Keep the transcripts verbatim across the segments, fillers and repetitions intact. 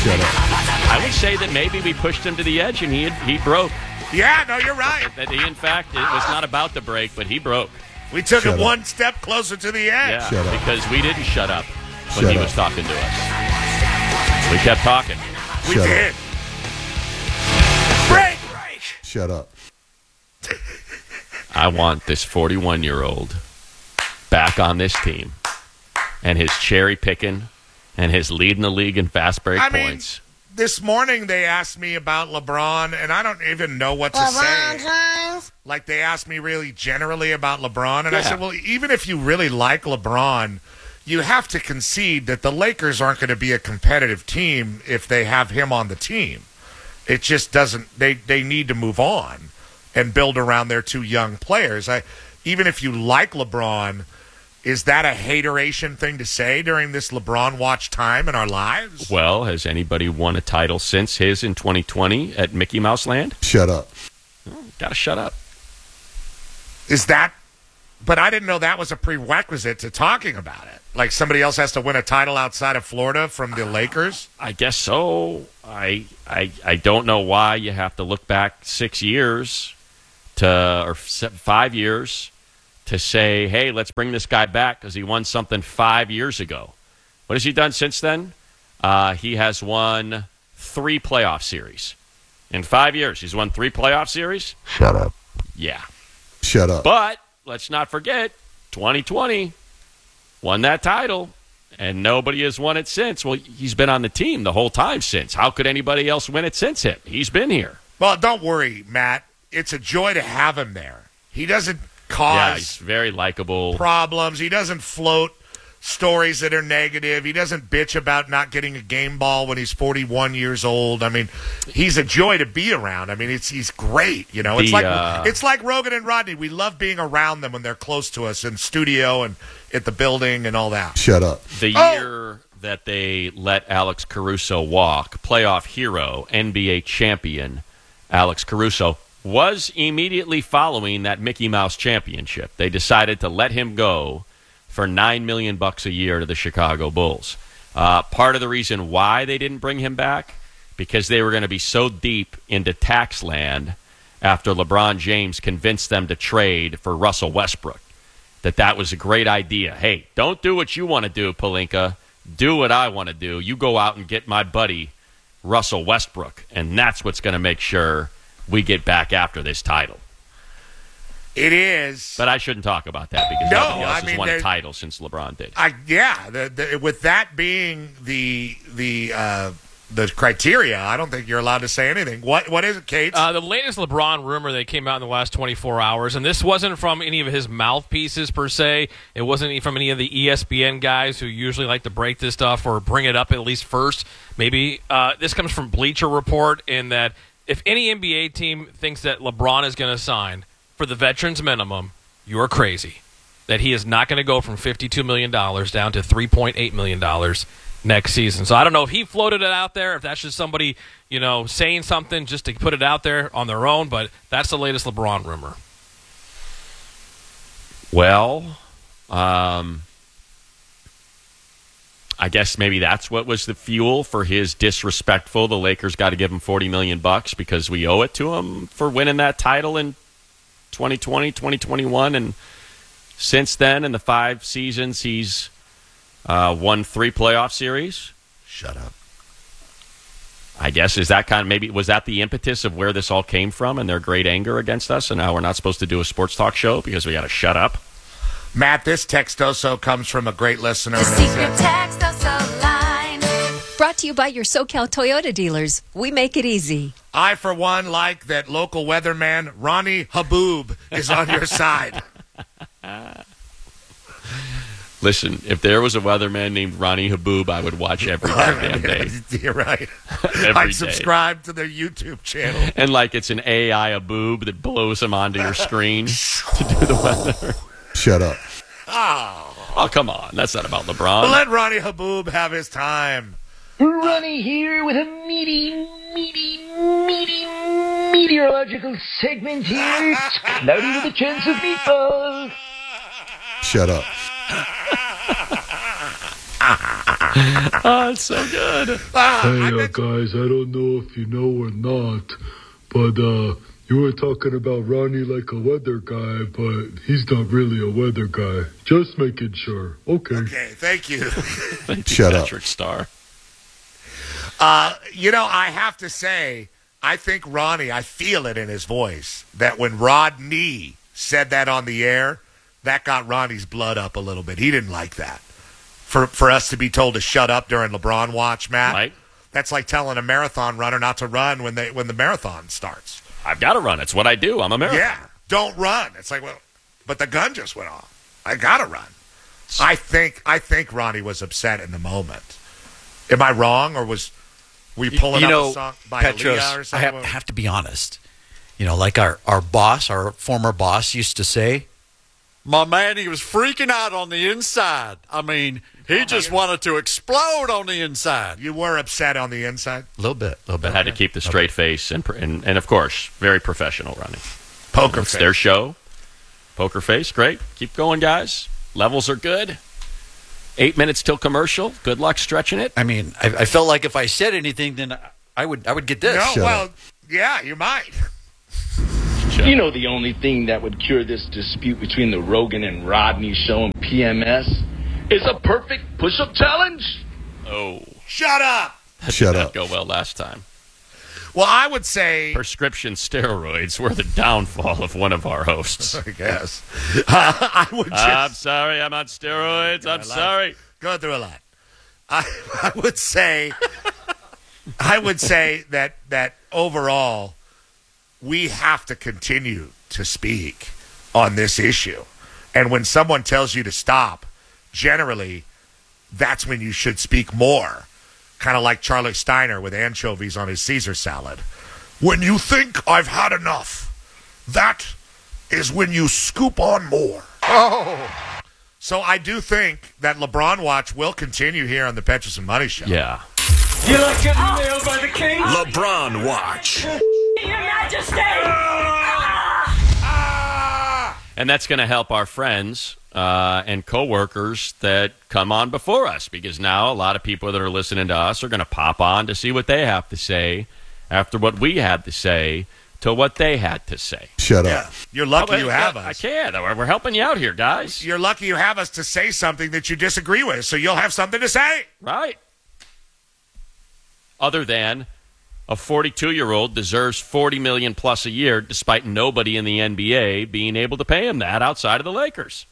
Shut up. I would say that maybe we pushed him to the edge and he had, he broke. Yeah, no, you're right. That he, in fact, it was not about the break, but he broke. We took Shut him up. one step closer to the edge. Yeah, Shut up. because we didn't shut up when Shut he up. was talking to us. We kept talking. We Shut did. up. Break, break. Shut up. I want this forty-one-year-old back on this team and his cherry picking and his leading the league in fast break I mean, points. this morning they asked me about LeBron, and I don't even know what to LeBron say. James. Like, they asked me really generally about LeBron, and I Yeah. said, well, even if you really like LeBron, you have to concede that the Lakers aren't going to be a competitive team if they have him on the team. It just doesn't. They they need to move on and build around their two young players. I even if you like LeBron, is that a hateration thing to say during this LeBron watch time in our lives? Well, has anybody won a title since his in twenty twenty at Mickey Mouse Land? Shut up. Got to shut up. Is that? But I didn't know that was a prerequisite to talking about it. Like somebody else has to win a title outside of Florida from the Lakers? I guess so. I I I don't know why you have to look back six years to or se- five years to say, hey, let's bring this guy back because he won something five years ago. What has he done since then? Uh, he has won three playoff series in five years. He's won three playoff series. Shut up. Yeah, Shut up. but let's not forget, twenty twenty won that title. And nobody has won it since. Well, he's been on the team the whole time since. How could anybody else win it since him? He's been here. Well, don't worry, Matt. It's a joy to have him there. He doesn't Yeah, cause he's very likable. problems. He doesn't float stories that are negative. He doesn't bitch about not getting a game ball when he's forty-one years old. I mean, he's a joy to be around. I mean, it's he's great. You know, it's The, like uh, it's like Rogan and Rodney. We love being around them when they're close to us in studio and at the building and all that. Shut up. The Oh! year that they let Alex Caruso walk, playoff hero, N B A champion Alex Caruso, was immediately following that Mickey Mouse championship. They decided to let him go for nine million bucks a year to the Chicago Bulls. Uh, part of the reason why they didn't bring him back, because they were going to be so deep into tax land after LeBron James convinced them to trade for Russell Westbrook, that that was a great idea. Hey, don't do what you want to do, Pelinka. Do what I want to do. You go out and get my buddy Russell Westbrook, and that's what's going to make sure we get back after this title. It is. But I shouldn't talk about that because No, nobody else I has mean, won a there- title since LeBron did. I yeah. The, the, with that being the the uh, the criteria, I don't think you're allowed to say anything. What what is it, Kate? Uh, the latest LeBron rumor that came out in the last twenty-four hours, and this wasn't from any of his mouthpieces per se. It wasn't from any of the E S P N guys who usually like to break this stuff or bring it up at least first. Maybe uh, this comes from Bleacher Report in that if any N B A team thinks that LeBron is going to sign for the veterans minimum, you're crazy. That he is not going to go from fifty-two million dollars down to three point eight million dollars next season. So I don't know if he floated it out there, if that's just somebody, you know, saying something just to put it out there on their own, but that's the latest LeBron rumor. Well, um, I guess maybe that's what was the fuel for his disrespectful. The Lakers got to give him forty million bucks because we owe it to him for winning that title in twenty twenty, twenty twenty-one, and since then, in the five seasons, he's uh, won three playoff series. Shut up. I guess is that kind of maybe was that the impetus of where this all came from and their great anger against us, and now we're not supposed to do a sports talk show because we got to shut up. Matt, this text also comes from a great listener. The secret text also line. Brought to you by your SoCal Toyota dealers. We make it easy. I, for one, like that local weatherman Ronnie Haboob is on your side. Listen, if there was a weatherman named Ronnie Haboob, I would watch every goddamn day. You're right. Every I'd day. subscribe to their YouTube channel. And like it's an A I Haboob that blows him onto your screen to do the weather. Shut up. Oh. Oh, come on. That's not about LeBron. Well, let Ronnie Haboob have his time. Ronnie here with a meaty, meaty, meaty, meteorological segment here. It's cloudy with a chance of meatballs. Shut up. Oh, it's so good. Ah, I Hey, uh, bet- guys, I don't know if you know or not, but uh, you were talking about Ronnie like a weather guy, but he's not really a weather guy. Just making sure. Okay. okay, thank you. Thank you, Shut up. Patrick Starr. Uh, you know, I have to say, I think Ronnie, I feel it in his voice, that when Rodney said that on the air, that got Ronnie's blood up a little bit. He didn't like that. For for us to be told to shut up during LeBron watch, Matt, Right. that's like telling a marathon runner not to run when they when the marathon starts. I've got to run. It's what I do. I'm a marathon. Yeah, don't run. It's like, well, but the gun just went off. I gotta run. I think I think Ronnie was upset in the moment. Am I wrong, or was we pulling you up know, a song by Petros, Aaliyah or I something? have, have to be honest. You know, like our, our boss, our former boss used to say, my man, he was freaking out on the inside. I mean, he just wanted to explode on the inside. You were upset on the inside. A little bit, a little bit. But had to keep the straight face and, and, and of course, very professional running. Poker It's face. their show. Poker face, great. Keep going, guys. Levels are good. Eight minutes till commercial. Good luck stretching it. I mean, I, I felt like if I said anything, then I would I would get this. No, Shut well, up. yeah, you might. You know the only thing that would cure this dispute between the Rogan and Rodney show and P M S is a perfect push-up challenge. Oh, Shut up. Shut did not up. go well last time. Well, I would say, Prescription steroids were the downfall of one of our hosts. I guess, I would just I'm sorry, I'm on steroids. I'm sorry. go through a lot. I, I would say, I would say that that overall, we have to continue to speak on this issue, and when someone tells you to stop, generally, that's when you should speak more. Kind of like Charlie Steiner with anchovies on his Caesar salad. When you think I've had enough, that is when you scoop on more. Oh. So I do think that LeBron Watch will continue here on the Petros and Money Show. Yeah. You like getting nailed by the king? LeBron Watch. Your Majesty! And that's going to help our friends uh, and coworkers that come on before us, because now a lot of people that are listening to us are going to pop on to see what they have to say after what we had to say to what they had to say. Shut Yeah. up. You're lucky Oh, you yeah, have I us. can't. We're we're helping you out here, guys. You're lucky you have us to say something that you disagree with, so you'll have something to say. Right. Other than a forty-two-year-old deserves forty million dollars plus a year, despite nobody in the N B A being able to pay him that outside of the Lakers.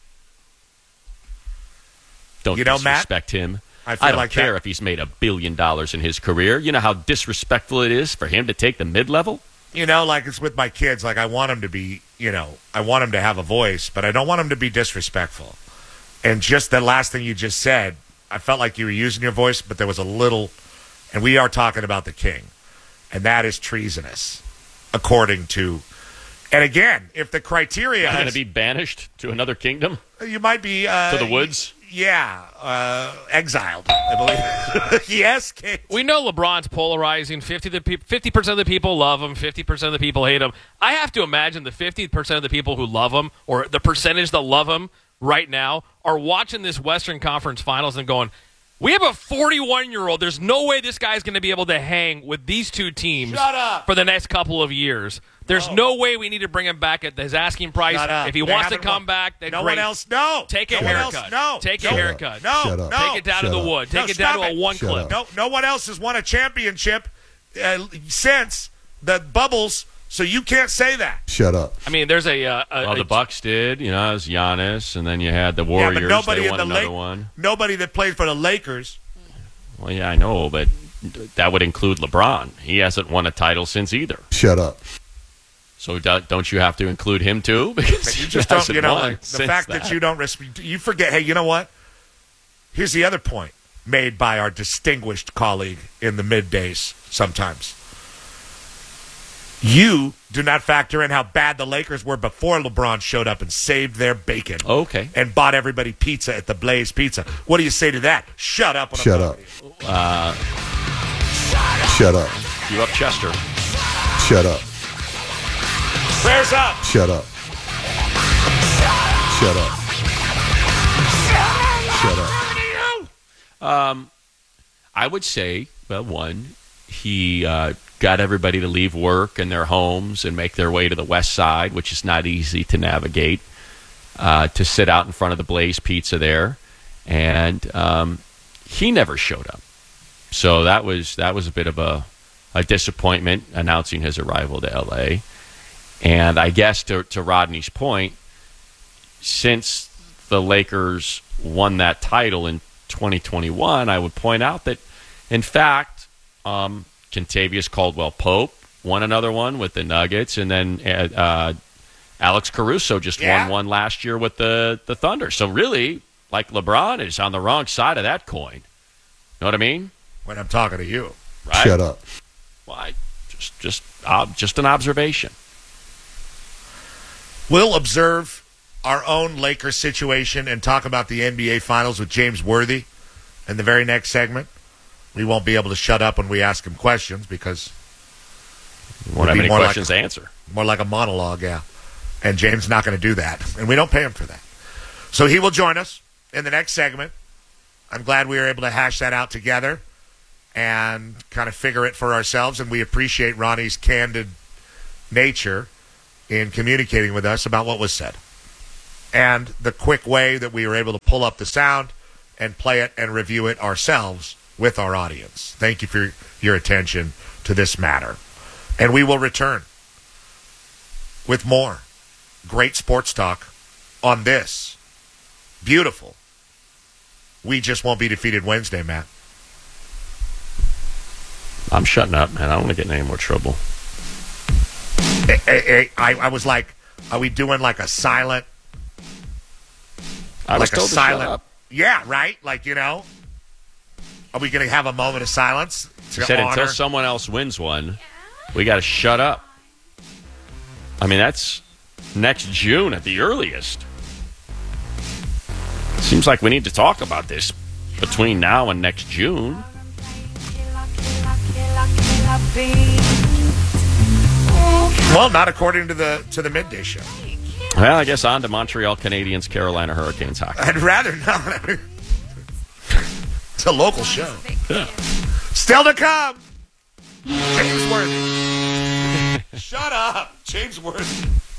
Don't You know, Matt, disrespect him. I feel don't like care that- if he's made a billion dollars in his career. You know how disrespectful it is for him to take the mid-level? You know, like it's with my kids. Like I want them to be, you know, I want them to have a voice, but I don't want them to be disrespectful. And just the last thing you just said, I felt like you were using your voice, but there was a little, and we are talking about the king, and that is treasonous, according to. And again, if the criteria Am I going to has, be banished to another kingdom? you might be uh, To the woods? Yeah, uh, exiled, I believe. Yes, Kate. We know LeBron's polarizing. fifty percent of the people love him. fifty percent of the people hate him. I have to imagine the fifty percent of the people who love him, or the percentage that love him right now, are watching this Western Conference Finals and going, we have a forty-one-year-old. There's no way this guy's going to be able to hang with these two teams Shut up. for the next couple of years. There's Oh. no way we need to bring him back at his asking price. Shut up. If he They wants to haven't come won. back, then No great. one else, no. Take a no one else, haircut. no. Take a no. haircut. No, Shut up. no. Take it down Shut to the up. wood. Take No, it down stop to a it. one Shut clip. up. No, no one else has won a championship uh, since the bubbles, so you can't say that. Shut up. I mean, there's a, uh, a, Well, a the Bucks did. You know, it was Giannis, and then you had the Yeah, Warriors. but nobody they in won the another Lake, one. nobody that played for the Lakers. Well, yeah, I know, but that would include LeBron. He hasn't won a title since either. Shut up. So do, don't you have to include him too? Because You he just don't, hasn't you know, won like, the since fact that. you don't respect, you forget. Hey, you know what? Here's the other point made by our distinguished colleague in the middays. Sometimes you do not factor in how bad the Lakers were before LeBron showed up and saved their bacon. Okay. And bought everybody pizza at the Blaze Pizza. What do you say to that? Shut up. When Shut I'm up. talking to you. Uh, Shut up. you up, Chester? Shut up. Prayers up. Shut up. Shut up. Shut up. Um, I would say, well, one, he uh, got everybody to leave work and their homes and make their way to the west side, which is not easy to navigate, uh, to sit out in front of the Blaze Pizza there. And um, he never showed up. So that was that was a bit of a, a disappointment announcing his arrival to L A. And I guess to, to Rodney's point, since the Lakers won that title in twenty twenty-one, I would point out that, in fact, um, Kentavious Caldwell-Pope won another one with the Nuggets, and then uh, Alex Caruso just Yeah. won one last year with the, the Thunder. So really, like LeBron is on the wrong side of that coin. Know what I mean? When I'm talking to you. Right? Shut up. Well, I, just just uh, just an observation. We'll observe our own Lakers situation and talk about the N B A Finals with James Worthy in the very next segment. We won't be able to shut up when we ask him questions because You won't have be any more like- questions to answer. more like a monologue, yeah. And James is not going to do that, and we don't pay him for that. So he will join us in the next segment. I'm glad we were able to hash that out together and kind of figure it for ourselves, and we appreciate Ronnie's candid nature in communicating with us about what was said and the quick way that we were able to pull up the sound and play it and review it ourselves with our audience. Thank you for your attention to this matter. And we will return with more great sports talk on this beautiful We Just Won't Be Defeated Wednesday, Matt. I'm shutting up, man. I don't want to get in any more trouble. Hey, hey, hey, I, I was like, are we doing like a silent, I was like a told to shut silent? up. Yeah, right. Like, you know, are we going to have a moment of silence to You said honor? until someone else wins one, we got to shut up. I mean, that's next June at the earliest. Seems like we need to talk about this between now and next June. Well, not according to the to the midday show. Well, I guess on to Montreal Canadiens, Carolina Hurricanes hockey. I'd rather not. It's a local show. Yeah. Still to come. James Worthy. Shut up, James Worthy.